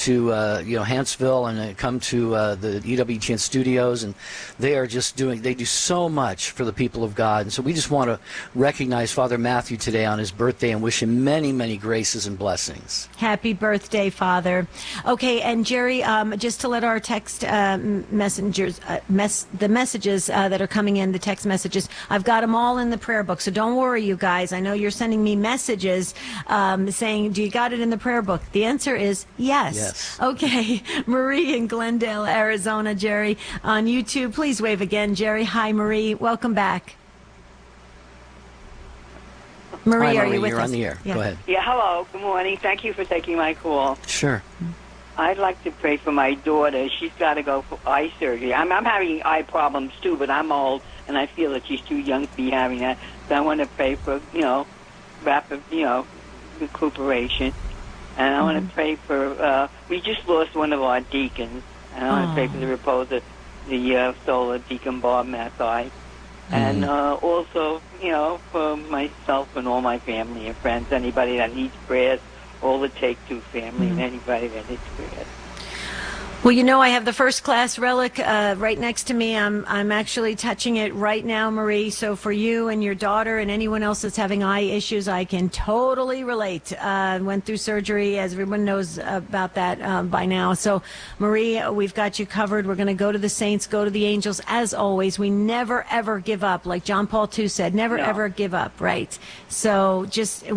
to Huntsville and come to the EWTN studios, and they do so much for the people of God. And so we just want to recognize Father Matthew today on his birthday and wish him many, many graces and blessings. Happy birthday, Father. Okay, and Jerry, just to let our text messengers, the messages that are coming in, the text messages, I've got them all in the prayer book, so don't worry, you guys. I know you're sending me messages saying, do you got it in the prayer book? The answer is yes. Okay, Marie in Glendale, Arizona. Jerry on YouTube. Please wave again, Jerry. Hi, Marie. Welcome back. Marie, Hi, are you with You're us? on the air. Yeah. Go ahead. Yeah, hello. Good morning. Thank you for taking my call. Sure. I'd like to pray for my daughter. She's got to go for eye surgery. I'm having eye problems, too, but I'm old, and I feel that she's too young to be having that. So I want to pray for, rapid, recuperation. And I want to pray for, we just lost one of our deacons. And I want to pray for the repose of the soul of Deacon Bob Mathai. And also, for myself and all my family and friends, anybody that needs prayers, all the Take Two family, and anybody that needs prayers. Well, I have the first class relic right next to me. I'm actually touching it right now, Marie. So for you and your daughter and anyone else that's having eye issues, I can totally relate. Went through surgery, as everyone knows about that by now. So, Marie, we've got you covered. We're going to go to the saints, go to the angels. As always, we never, ever give up. Like John Paul II said, never, ever give up, right? So if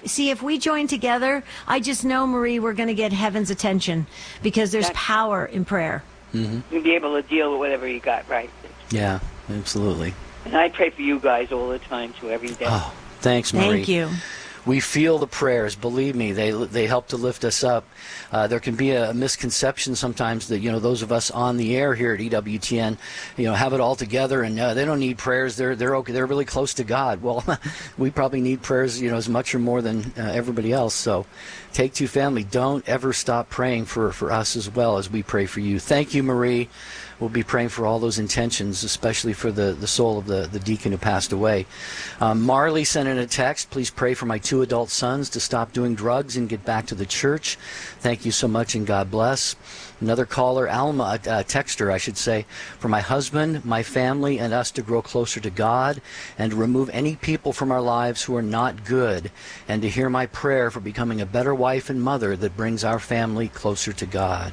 we join together, I just know, Marie, we're going to get heaven's attention because there's power in prayer. You'll be able to deal with whatever you got, right? Yeah, absolutely. And I pray for you guys all the time, too, every day. Oh, thanks, Marie. Thank you. We feel the prayers. Believe me, they help to lift us up. There can be a misconception sometimes that those of us on the air here at EWTN, have it all together and they don't need prayers. They're okay. They're really close to God. Well, we probably need prayers, as much or more than everybody else. So, Take Two family, don't ever stop praying for us as well as we pray for you. Thank you, Marie. We'll be praying for all those intentions, especially for the soul of the deacon who passed away. Marley sent in a text. Please pray for my 2 adult sons to stop doing drugs and get back to the church. Thank you so much and God bless. Another caller, Alma, a texter, I should say, for my husband, my family, and us to grow closer to God and to remove any people from our lives who are not good, and to hear my prayer for becoming a better wife and mother that brings our family closer to God.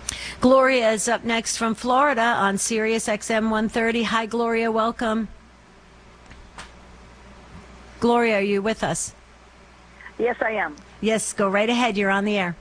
Gloria is up next from Florida on Sirius XM 130. Hi, Gloria. Welcome. Gloria, are you with us? Yes, I am. Yes, go right ahead. You're on the air.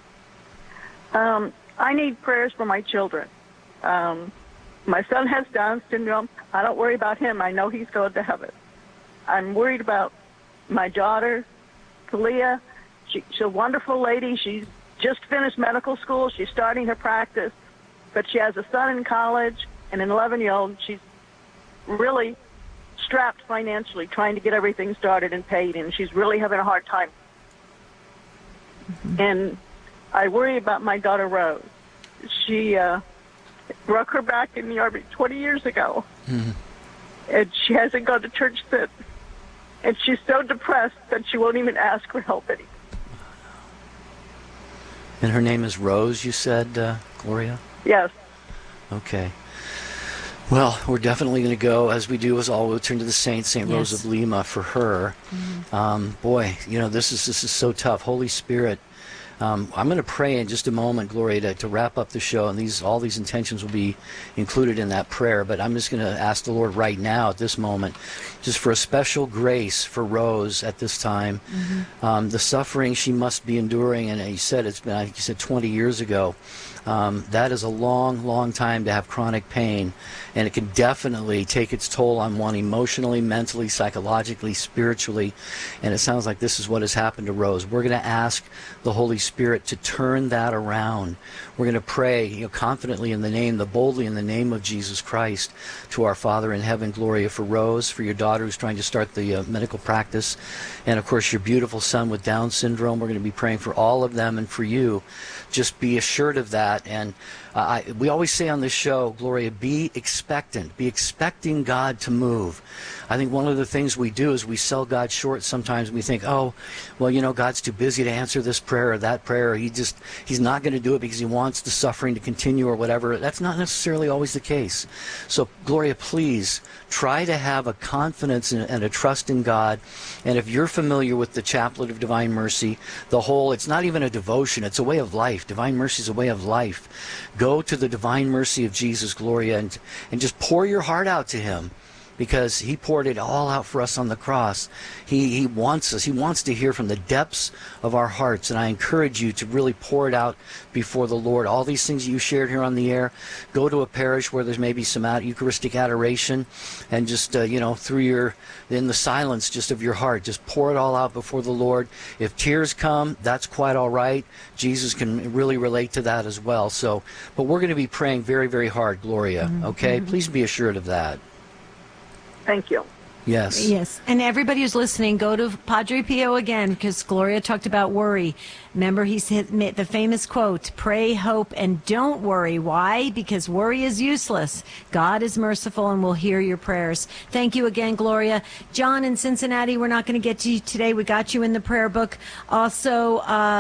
I need prayers for my children. My son has Down syndrome. I don't worry about him. I know he's going to heaven. I'm worried about my daughter, Kalia. She's a wonderful lady. She's just finished medical school. She's starting her practice. But she has a son in college and an 11-year-old. She's really strapped financially, trying to get everything started and paid, and she's really having a hard time. And I worry about my daughter, Rose. She broke her back in the Army 20 years ago, and she hasn't gone to church since. And she's so depressed that she won't even ask for help anymore. And her name is Rose, you said, Gloria? Yes. Okay. Well, we're definitely going to go, as we do as all, we'll turn to the saint, St. Rose of Lima, for her. Boy, this is so tough. Holy Spirit, I'm going to pray in just a moment, Gloria, to wrap up the show, and all these intentions will be included in that prayer. But I'm just going to ask the Lord right now, at this moment, just for a special grace for Rose at this time. The suffering she must be enduring, and he said it's been, I think he said 20 years ago. That is a long, long time to have chronic pain, and it can definitely take its toll on one emotionally, mentally, psychologically, spiritually, and it sounds like this is what has happened to Rose. We're going to ask the Holy Spirit to turn that around. We're going to pray confidently boldly in the name of Jesus Christ to our Father in heaven. Gloria, for Rose, for your daughter who's trying to start the medical practice, and of course your beautiful son with Down syndrome. We're going to be praying for all of them and for you. Just be assured of that. And we always say on this show, Gloria, be expectant. Be expecting God to move. I think one of the things we do is we sell God short sometimes. We think, oh, well, God's too busy to answer this prayer or that that prayer, or he's not going to do it because he wants the suffering to continue or whatever. That's not necessarily always the case. So Gloria, please try to have a confidence and a trust in God. And if you're familiar with the Chaplet of Divine Mercy, it's not even a devotion, it's a way of life. Divine Mercy is a way of life. Go to the Divine Mercy of Jesus, Gloria, and just pour your heart out to him, because he poured it all out for us on the cross. He wants us. He wants to hear from the depths of our hearts. And I encourage you to really pour it out before the Lord. All these things that you shared here on the air, go to a parish where there's maybe some Eucharistic adoration, and just, in the silence just of your heart, just pour it all out before the Lord. If tears come, that's quite all right. Jesus can really relate to that as well. But we're going to be praying very, very hard, Gloria. Okay? Please be assured of that. Thank you. Yes. Yes. And everybody who's listening, go to Padre Pio again, because Gloria talked about worry. Remember, he said the famous quote, pray, hope, and don't worry. Why? Because worry is useless. God is merciful and will hear your prayers. Thank you again, Gloria. John in Cincinnati, we're not going to get to you today. We got you in the prayer book. Also,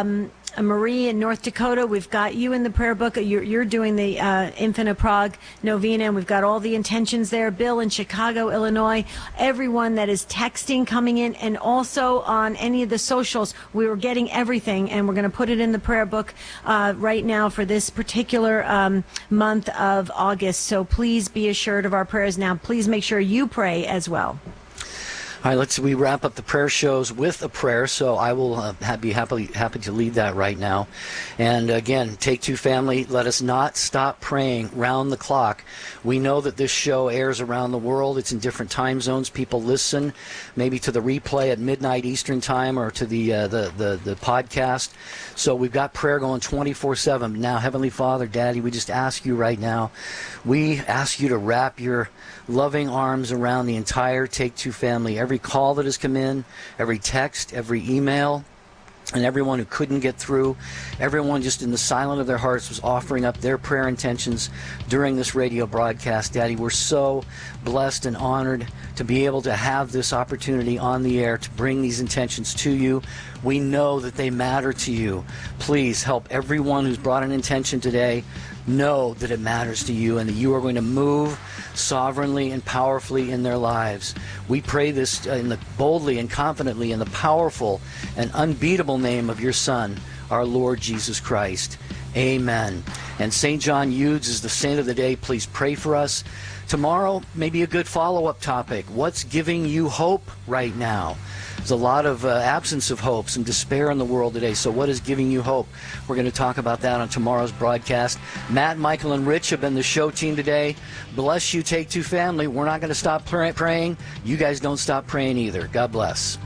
Marie in North Dakota, we've got you in the prayer book. You're doing the Infant of Prague novena, and we've got all the intentions there. Bill in Chicago, Illinois, everyone that is texting coming in, and also on any of the socials, we were getting everything, and we're going to put it in the prayer book right now for this particular month of August. So please be assured of our prayers now. Please make sure you pray as well. All right, we wrap up the prayer shows with a prayer, so I will be happy to lead that right now. And again, Take Two family, let us not stop praying round the clock. We know that this show airs around the world. It's in different time zones. People listen maybe to the replay at midnight Eastern time, or to the podcast. So we've got prayer going 24/7. Now, Heavenly Father, Daddy, we just ask you right now, we ask you to wrap your loving arms around the entire Take Two family. Every call that has come in, every text, every email, and everyone who couldn't get through, everyone just in the silence of their hearts was offering up their prayer intentions during this radio broadcast. Daddy, we're so blessed and honored to be able to have this opportunity on the air to bring these intentions to you. We know that they matter to you. Please help everyone who's brought an intention today know that it matters to you, and that you are going to move sovereignly and powerfully in their lives. We pray this boldly and confidently in the powerful and unbeatable name of your Son, our Lord Jesus Christ. Amen. And St. John Eudes is the saint of the day. Please pray for us. Tomorrow, maybe a good follow-up topic. What's giving you hope right now? There's a lot of absence of hope, some despair in the world today. So what is giving you hope? We're going to talk about that on tomorrow's broadcast. Matt, Michael, and Rich have been the show team today. Bless you, Take Two family. We're not going to stop praying. You guys don't stop praying either. God bless.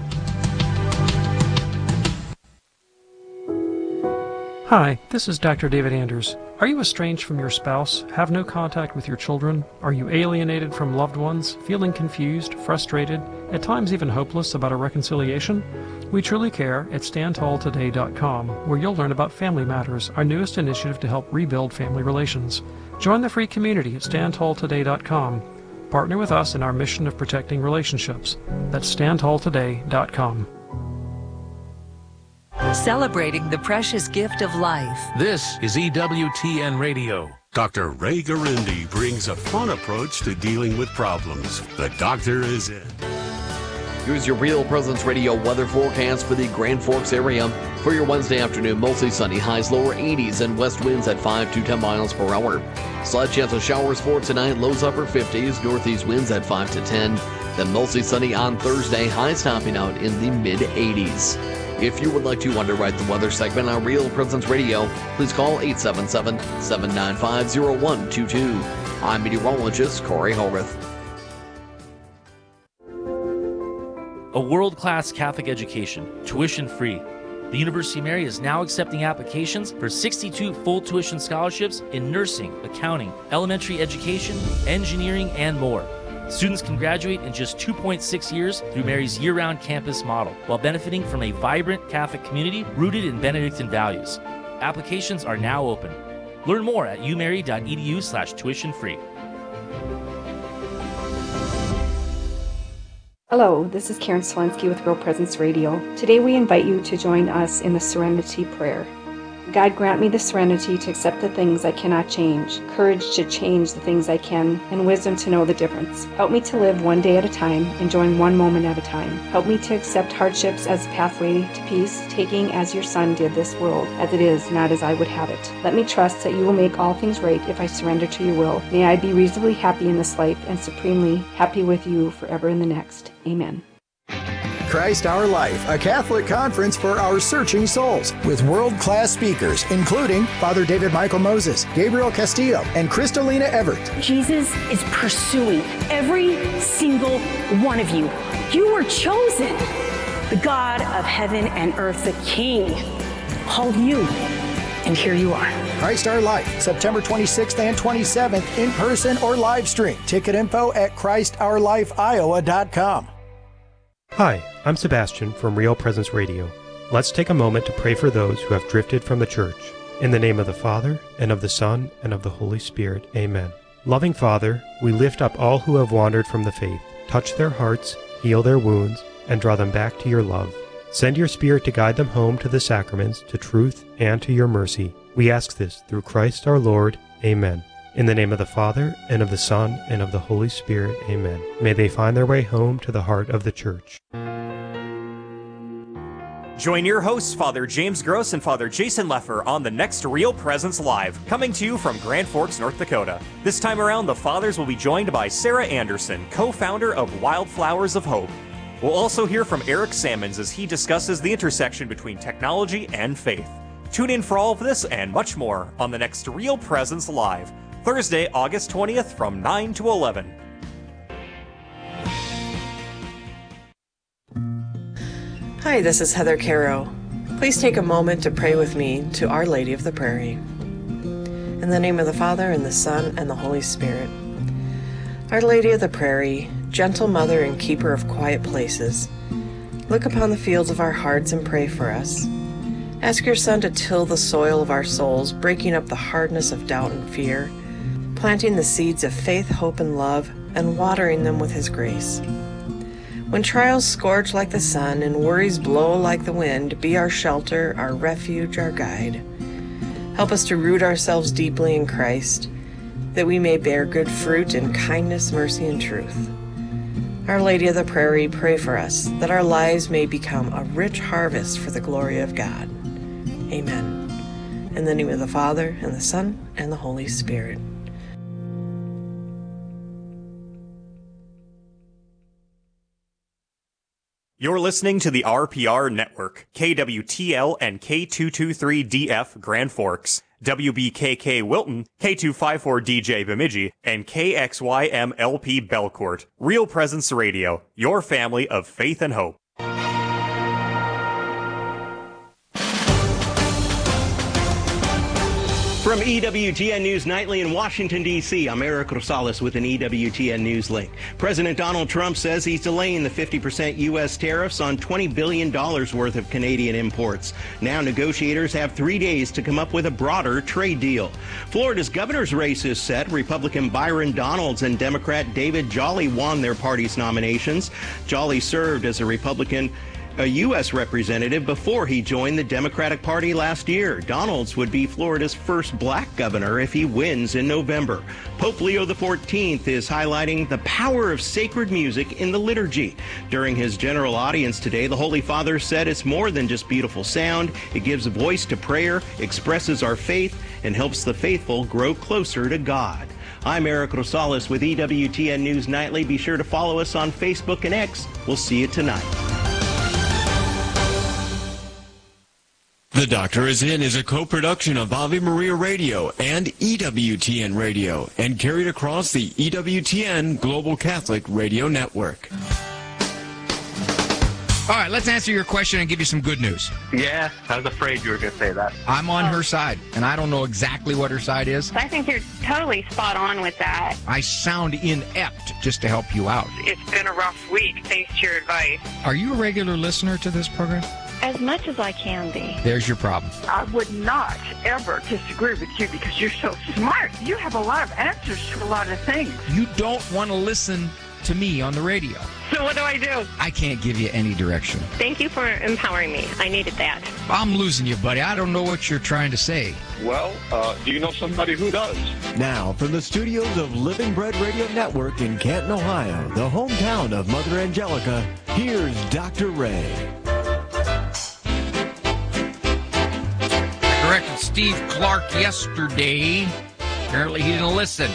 Hi, this is Dr. David Anders. Are you estranged from your spouse, have no contact with your children? Are you alienated from loved ones, feeling confused, frustrated, at times even hopeless about a reconciliation? We truly care at StandTallToday.com, where you'll learn about Family Matters, our newest initiative to help rebuild family relations. Join the free community at StandTallToday.com. Partner with us in our mission of protecting relationships. That's StandTallToday.com. Celebrating the precious gift of life. This is EWTN Radio. Dr. Ray Garindi brings a fun approach to dealing with problems. The doctor is in. Here's your Real Presence Radio weather forecast for the Grand Forks area. For your Wednesday afternoon, mostly sunny, highs lower 80s and west winds at 5 to 10 miles per hour. Slight chance of showers for tonight, lows upper 50s, northeast winds at 5 to 10. Then mostly sunny on Thursday, highs topping out in the mid 80s. If you would like to underwrite the weather segment on Real Presence Radio, please call 877-795-0122. I'm meteorologist Corey Hogarth. A world-class Catholic education, tuition-free. The University of Mary is now accepting applications for 62 full tuition scholarships in nursing, accounting, elementary education, engineering, and more. Students can graduate in just 2.6 years through Mary's year-round campus model, while benefiting from a vibrant Catholic community rooted in Benedictine values. Applications are now open. Learn more at umary.edu/tuition-free. Hello, this is Karen Swensky with Real Presence Radio. Today we invite you to join us in the Serenity Prayer. God, grant me the serenity to accept the things I cannot change, courage to change the things I can, and wisdom to know the difference. Help me to live one day at a time, enjoying one moment at a time. Help me to accept hardships as a pathway to peace, taking as your Son did this world, as it is, not as I would have it. Let me trust that you will make all things right if I surrender to your will. May I be reasonably happy in this life and supremely happy with you forever in the next. Amen. Christ Our Life, a Catholic conference for our searching souls, with world-class speakers, including Father David Michael Moses, Gabriel Castillo, and Kristalina Everett. Jesus is pursuing every single one of you. You were chosen. The God of heaven and earth, the King, called you, and here you are. Christ Our Life, September 26th and 27th, in person or live stream. Ticket info at ChristOurLifeIowa.com. Hi, I'm Sebastian from Real Presence Radio. Let's take a moment to pray for those who have drifted from the church. In the name of the Father, and of the Son, and of the Holy Spirit. Amen. Loving Father, we lift up all who have wandered from the faith. Touch their hearts, heal their wounds, and draw them back to your love. Send your Spirit to guide them home to the sacraments, to truth, and to your mercy. We ask this through Christ our Lord. Amen. In the name of the Father, and of the Son, and of the Holy Spirit. Amen. May they find their way home to the heart of the Church. Join your hosts, Father James Gross and Father Jason Leffer, on the next Real Presence Live, coming to you from Grand Forks, North Dakota. This time around, the Fathers will be joined by Sarah Anderson, co-founder of Wildflowers of Hope. We'll also hear from Eric Sammons as he discusses the intersection between technology and faith. Tune in for all of this and much more on the next Real Presence Live, Thursday, August 20th from 9 to 11. Hi, this is Heather Caro. Please take a moment to pray with me to Our Lady of the Prairie. In the name of the Father, and the Son, and the Holy Spirit. Our Lady of the Prairie, gentle mother and keeper of quiet places, look upon the fields of our hearts and pray for us. Ask your Son to till the soil of our souls, breaking up the hardness of doubt and fear, planting the seeds of faith, hope, and love, and watering them with His grace. When trials scorch like the sun and worries blow like the wind, be our shelter, our refuge, our guide. Help us to root ourselves deeply in Christ, that we may bear good fruit in kindness, mercy, and truth. Our Lady of the Prairie, pray for us, that our lives may become a rich harvest for the glory of God. Amen. In the name of the Father, and the Son, and the Holy Spirit. You're listening to the RPR Network, KWTL and K223DF Grand Forks, WBKK Wilton, K254DJ Bemidji, and KXYMLP Belcourt. Real Presence Radio, your family of faith and hope. From EWTN News Nightly in Washington, D.C., I'm Eric Rosales with an EWTN News link. President Donald Trump says he's delaying the 50% U.S. tariffs on $20 billion worth of Canadian imports. Now negotiators have 3 days to come up with a broader trade deal. Florida's governor's race is set. Republican Byron Donalds and Democrat David Jolly won their party's nominations. Jolly served as a U.S. representative before he joined the Democratic Party last year. Donalds would be Florida's first black governor if he wins in November. Pope Leo XIV is highlighting the power of sacred music in the liturgy. During his general audience today, the Holy Father said it's more than just beautiful sound. It gives a voice to prayer, expresses our faith, and helps the faithful grow closer to God. I'm Eric Rosales with EWTN News Nightly. Be sure to follow us on Facebook and X. We'll see you tonight. The Doctor Is In is a co-production of Ave Maria Radio and EWTN Radio and carried across the EWTN Global Catholic Radio Network. All right, let's answer your question and give you some good news. Yeah, I was afraid you were going to say that. I'm on her side, and I don't know exactly what her side is. I think you're totally spot on with that. I sound inept just to help you out. It's been a rough week, thanks to your advice. Are you a regular listener to this program? As much as I can be. There's your problem. I would not ever disagree with you because you're so smart. You have a lot of answers to a lot of things. You don't want to listen to me on the radio. So what do I do? I can't give you any direction. Thank you for empowering me. I needed that. I'm losing you, buddy. I don't know what you're trying to say. Well, do you know somebody who does? Now, from the studios of Living Bread Radio Network in Canton, Ohio, the hometown of Mother Angelica, here's Dr. Ray. I corrected Steve Clark yesterday. Apparently he didn't listen.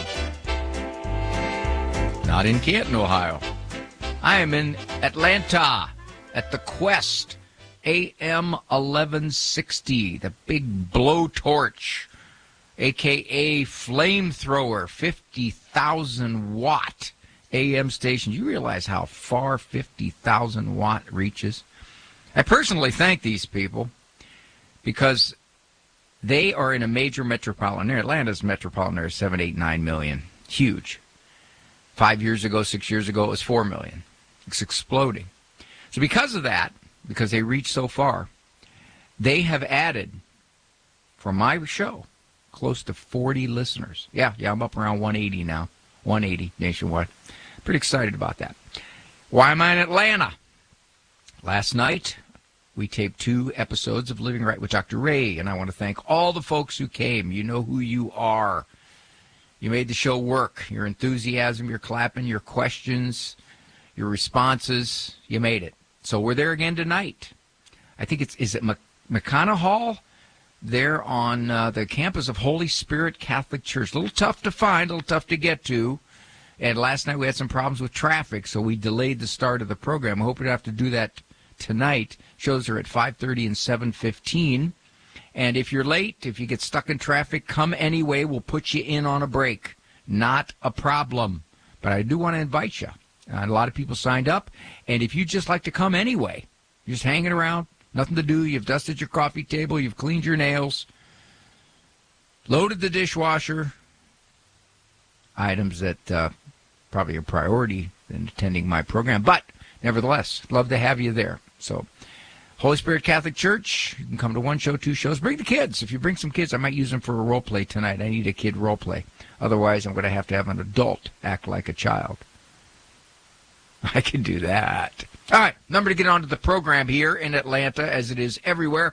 Not in Canton, Ohio. I am in Atlanta at the Quest AM 1160, the big blowtorch, a.k.a. flamethrower, 50,000 watt AM station. You realize how far 50,000 watt reaches? I personally thank these people because they are in a major metropolitan area. Atlanta's metropolitan area is 7, 8, 9 million. Huge. 5 years ago, 6 years ago, it was 4 million. It's exploding. So because of that, because they reach so far, they have added, for my show, close to 40 listeners. Yeah, I'm up around 180 now. 180 nationwide. Pretty excited about that. Why am I in Atlanta? Last night, we taped 2 episodes of Living Right with Dr. Ray, and I want to thank all the folks who came. You know who you are. You made the show work. Your enthusiasm, your clapping, your questions, your responses, you made it. So we're there again tonight. I think is it McConnell Hall? There on the campus of Holy Spirit Catholic Church. A little tough to find, a little tough to get to. And last night we had some problems with traffic, so we delayed the start of the program. I hope we don't have to do that tonight. Shows are at 5:30 and 7:15. And if you're late, if you get stuck in traffic, come anyway. We'll put you in on a break. Not a problem. But I do want to invite you. A lot of people signed up. And if you just like to come anyway, you're just hanging around, nothing to do, you've dusted your coffee table, you've cleaned your nails, loaded the dishwasher, items that probably are priority in attending my program. But nevertheless, love to have you there. So Holy Spirit Catholic Church, you can come to 1 show, 2 shows. Bring the kids. If you bring some kids, I might use them for a role play tonight. I need a kid role play. Otherwise, I'm going to have an adult act like a child. I can do that. All right, number to get onto the program here in Atlanta, as it is everywhere,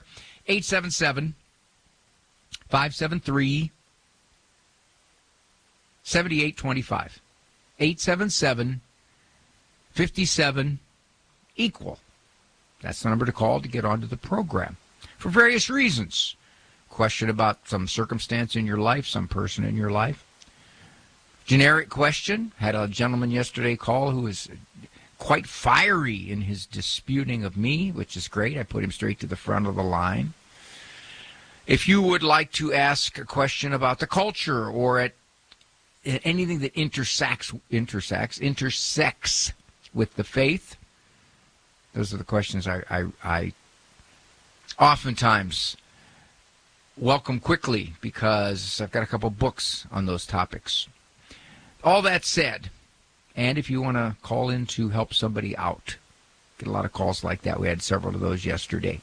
877-573-7825. 877-57-equal. That's the number to call to get onto the program for various reasons. Question about some circumstance in your life, some person in your life. Generic question. Had a gentleman yesterday call who was quite fiery in his disputing of me, which is great. I put him straight to the front of the line. If you would like to ask a question about the culture or at anything that intersects with the faith, those are the questions I oftentimes welcome quickly because I've got a couple books on those topics. All that said, and if you want to call in to help somebody out, get a lot of calls like that. We had several of those yesterday.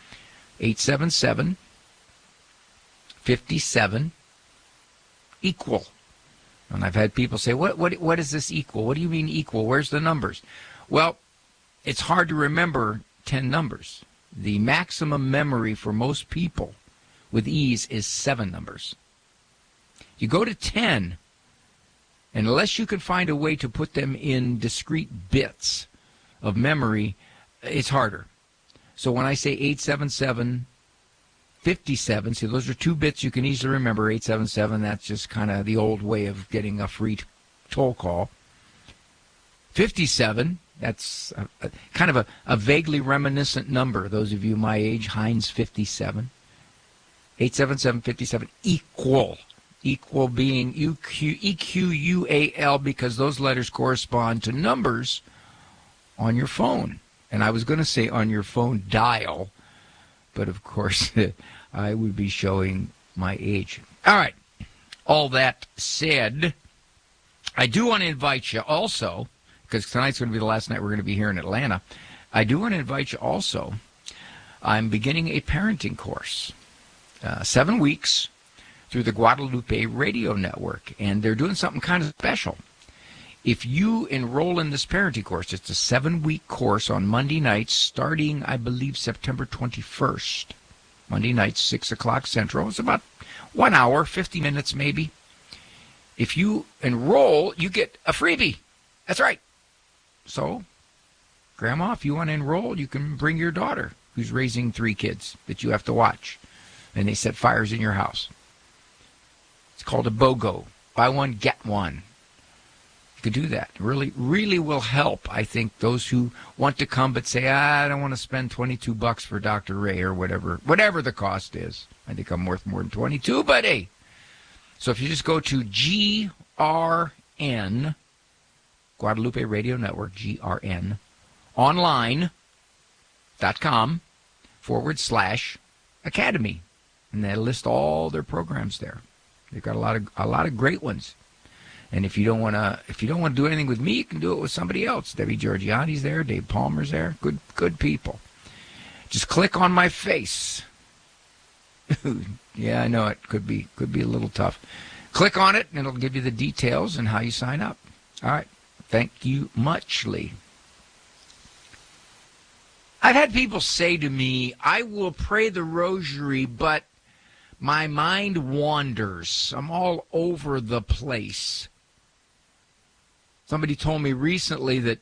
877-57-equal. And I've had people say, what is this equal? What do you mean equal? Where's the numbers? Well, it's hard to remember 10 numbers. The maximum memory for most people with ease is 7 numbers. You go to 10, and unless you can find a way to put them in discrete bits of memory, it's harder. So when I say 877-57, see, those are 2 bits you can easily remember. 877, that's just kind of the old way of getting a free toll call. 57, that's kind of a vaguely reminiscent number. Those of you my age, Heinz 57. 877-57, equal. Equal being E-Q-U-A-L, because those letters correspond to numbers on your phone. And I was going to say on your phone dial, but of course I would be showing my age. All right. All that said, I do want to invite you also, because tonight's going to be the last night we're going to be here in Atlanta. I do want to invite you also. I'm beginning a parenting course, 7 weeks through the Guadalupe Radio Network, and they're doing something kind of special. If you enroll in this parenting course, it's a 7-week course on Monday nights starting, I believe, September 21st. Monday nights, 6 o'clock Central. It's about 1 hour, 50 minutes maybe. If you enroll, you get a freebie. That's right. So, Grandma, if you want to enroll, you can bring your daughter, who's raising 3 kids that you have to watch, and they set fires in your house. It's called a BOGO. Buy one, get one. You could do that. It really will help, I think, those who want to come but say, I don't want to spend $22 for Dr. Ray or whatever the cost is. I think I'm worth more than 22, but hey. So if you just go to GRN, Guadalupe Radio Network, GRN, online.com/academy, and they list all their programs there. They've got a lot of great ones. And if you don't want to do anything with me, you can do it with somebody else. Debbie Georgiani's there, Dave Palmer's there. Good people. Just click on my face. Yeah, I know it could be a little tough. Click on it, and it'll give you the details and how you sign up. All right. Thank you muchly. I've had people say to me, I will pray the rosary, but my mind wanders. I'm all over the place. Somebody told me recently that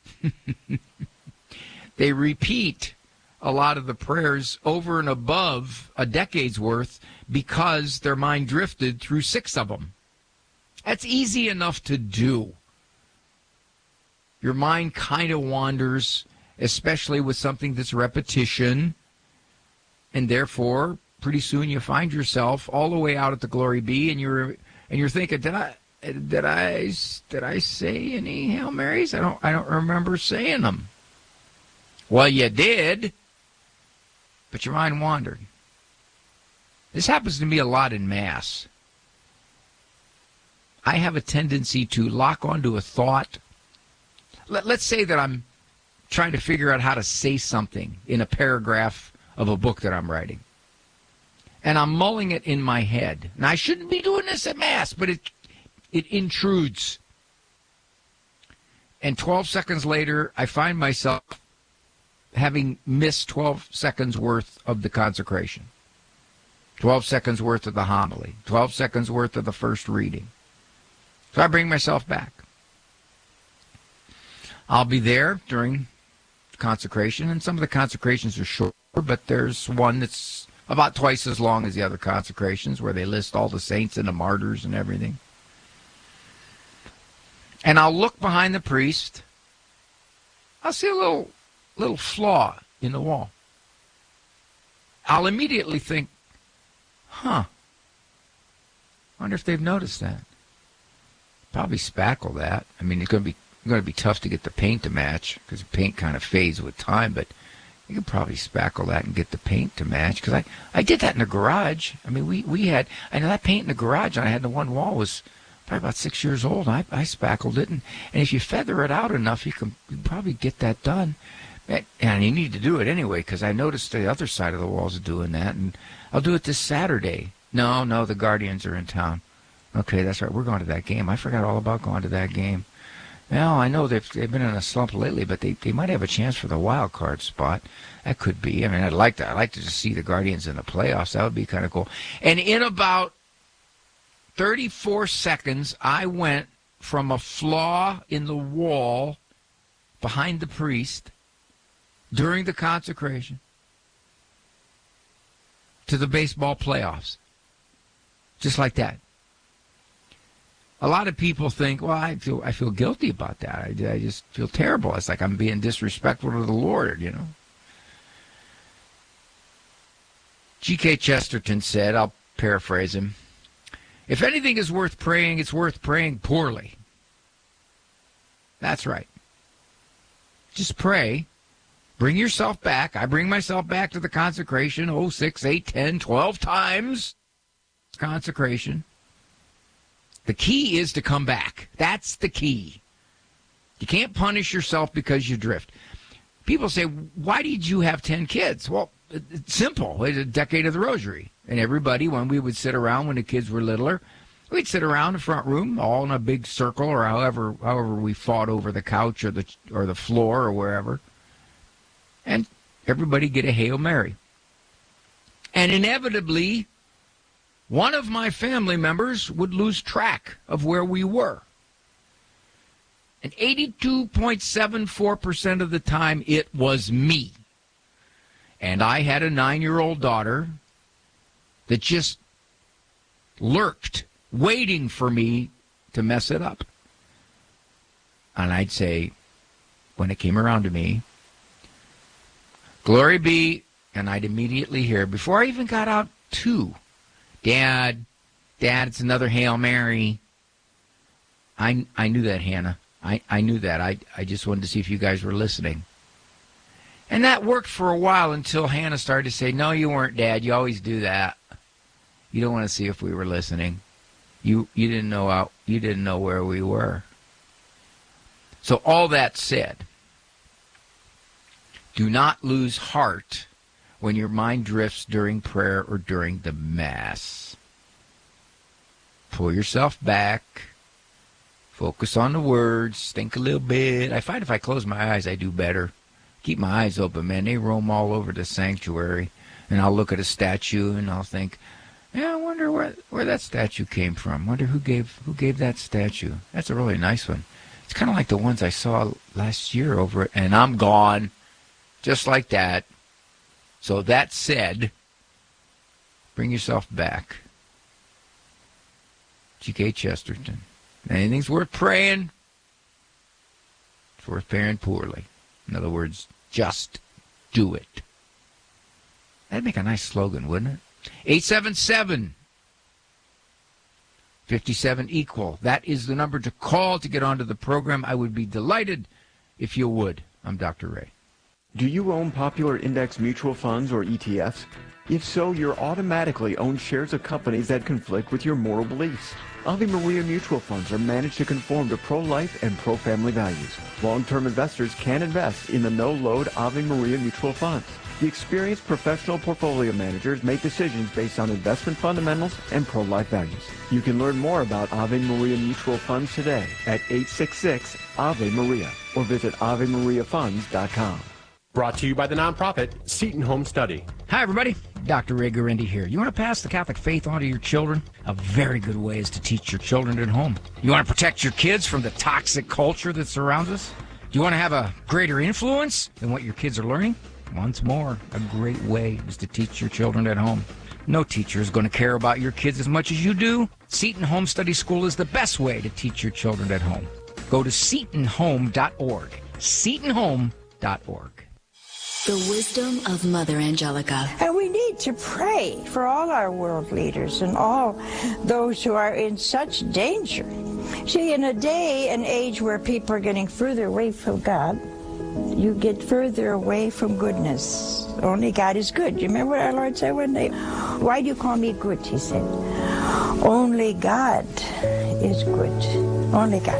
they repeat a lot of the prayers over and above a decade's worth because their mind drifted through 6 of them. That's easy enough to do. Your mind kind of wanders, especially with something that's repetition, and therefore pretty soon you find yourself all the way out at the Glory Be, and you're thinking, did I say any Hail Marys? I don't remember saying them. Well, you did, but your mind wandered. This happens to me a lot in Mass. I have a tendency to lock onto a thought. Let's say that I'm trying to figure out how to say something in a paragraph of a book that I'm writing. And I'm mulling it in my head. Now, I shouldn't be doing this at Mass, but it intrudes. And 12 seconds later, I find myself having missed 12 seconds worth of the consecration, 12 seconds worth of the homily, 12 seconds worth of the first reading. So I bring myself back. I'll be there during consecration, and some of the consecrations are short, but there's one that's about twice as long as the other consecrations, where they list all the saints and the martyrs and everything. And I'll look behind the priest. I'll see a little flaw in the wall. I'll immediately think, I wonder if they've noticed that. Probably spackle that. I mean, it's going to be tough to get the paint to match, because the paint kind of fades with time, but you could probably spackle that and get the paint to match, because I did that in the garage. I mean, I know that paint in the garage I had in the one wall was probably about 6 years old. I spackled it, and if you feather it out enough, you can probably get that done. And you need to do it anyway, because I noticed the other side of the walls are doing that, and I'll do it this Saturday. No, the Guardians are in town. Okay, that's right. We're going to that game. I forgot all about going to that game. Well, I know they've been in a slump lately, but they might have a chance for the wild card spot. That could be. I mean, I'd like to just see the Guardians in the playoffs. That would be kind of cool. And in about 34 seconds, I went from a flaw in the wall behind the priest during the consecration to the baseball playoffs. Just like that. A lot of people think, well, I feel guilty about that. I just feel terrible. It's like I'm being disrespectful to the Lord, you know. G.K. Chesterton said, I'll paraphrase him, if anything is worth praying, it's worth praying poorly. That's right. Just pray. Bring yourself back. I bring myself back to the consecration 6, 8, 10, 12 times. Consecration. The key is to come back. That's the key. You can't punish yourself because you drift. People say, why did you have 10 kids? Well, it's simple. It's a decade of the rosary. And everybody, when we would sit around when the kids were littler, We'd sit around the front room, all in a big circle, or however we fought over the couch or the floor or wherever, and everybody get a Hail Mary. And inevitably, one of my family members would lose track of where we were. And 82.74% of the time, it was me. And I had a 9-year-old daughter that just lurked, waiting for me to mess it up. And I'd say, when it came around to me, glory be, and I'd immediately hear, before I even got out to, Dad, it's another Hail Mary. I knew that, Hannah. I knew that. I just wanted to see if you guys were listening. And that worked for a while until Hannah started to say, no, you weren't, Dad. You always do that. You don't want to see if we were listening. You didn't know where we were. So all that said, do not lose heart when your mind drifts during prayer or during the Mass. Pull yourself back. Focus on the words. Think a little bit. I find if I close my eyes, I do better. Keep my eyes open, man. They roam all over the sanctuary. And I'll look at a statue and I'll think, yeah, I wonder where that statue came from. Wonder who gave that statue. That's a really nice one. It's kind of like the ones I saw last year over it, and I'm gone. Just like that. So that said, bring yourself back. G.K. Chesterton. Anything's worth praying, it's worth praying poorly. In other words, just do it. That'd make a nice slogan, wouldn't it? 877-57-EQUAL. That is the number to call to get onto the program. I would be delighted if you would. I'm Dr. Ray. Do you own popular index mutual funds or ETFs? If so, you're automatically own shares of companies that conflict with your moral beliefs. Ave Maria mutual funds are managed to conform to pro-life and pro-family values. Long-term investors can invest in the no-load Ave Maria mutual funds. The experienced professional portfolio managers make decisions based on investment fundamentals and pro-life values. You can learn more about Ave Maria mutual funds today at 866-AVE-MARIA or visit AveMariaFunds.com. Brought to you by the nonprofit Seton Home Study. Hi, everybody. Dr. Ray Guarendi here. You want to pass the Catholic faith on to your children? A very good way is to teach your children at home. You want to protect your kids from the toxic culture that surrounds us? Do you want to have a greater influence than what your kids are learning? Once more, a great way is to teach your children at home. No teacher is going to care about your kids as much as you do. Seton Home Study School is the best way to teach your children at home. Go to setonhome.org. setonhome.org. The wisdom of Mother Angelica. And we need to pray for all our world leaders and all those who are in such danger. See, in a day and age where people are getting further away from God, you get further away from goodness. Only God is good. You remember what our Lord said one day? Why do you call me good? He said, only God is good. Only God.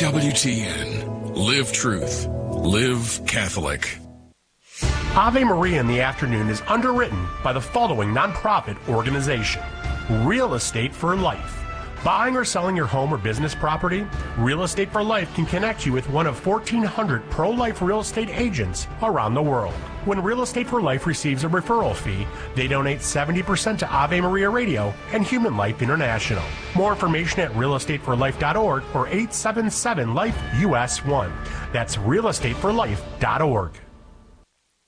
EWTN. Live truth. Live Catholic. Ave Maria in the Afternoon is underwritten by the following nonprofit organization: Real Estate for Life. Buying or selling your home or business property? Real Estate for Life can connect you with one of 1,400 pro-life real estate agents around the world. When Real Estate for Life receives a referral fee, they donate 70% to Ave Maria Radio and Human Life International. More information at realestateforlife.org or 877-LIFE-US1. That's realestateforlife.org.